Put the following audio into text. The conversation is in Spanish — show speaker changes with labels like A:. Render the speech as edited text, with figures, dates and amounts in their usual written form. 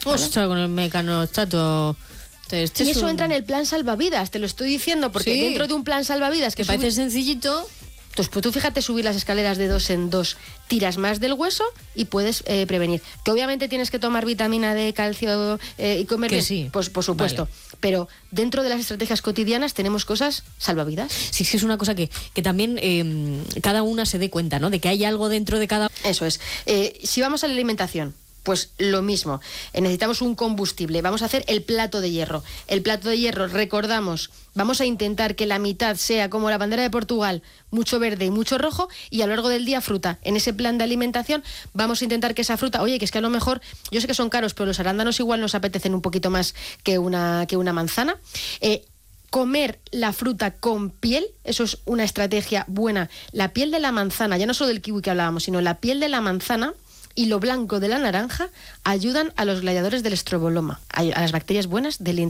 A: ¿vale?
B: Ostras, con el mecanostato.
A: Y eso entra en el plan salvavidas, te lo estoy diciendo, porque dentro de un plan salvavidas
B: que parece sencillito.
A: Entonces, pues tú fíjate subir las escaleras de 2 en 2, tiras más del hueso y puedes prevenir. Que obviamente tienes que tomar vitamina D, calcio y comer
B: que
A: bien,
B: sí.
A: pues por supuesto. Vale. Pero dentro de las estrategias cotidianas tenemos cosas salvavidas.
B: Sí, es una cosa que también cada una se dé cuenta, ¿no? De que hay algo dentro de cada...
A: Eso es. Si vamos a la alimentación, pues lo mismo. Necesitamos un combustible. Vamos a hacer el plato de hierro. El plato de hierro, recordamos, vamos a intentar que la mitad sea como la bandera de Portugal, mucho verde y mucho rojo, y a lo largo del día fruta. En ese plan de alimentación vamos a intentar que esa fruta, oye, que es que a lo mejor, yo sé que son caros, pero los arándanos igual nos apetecen un poquito más que una manzana. Comer la fruta con piel, eso es una estrategia buena. La piel de la manzana, ya no solo del kiwi que hablábamos, sino la piel de la manzana y lo blanco de la naranja ayudan a los gladiadores del estroboloma, a las bacterias buenas del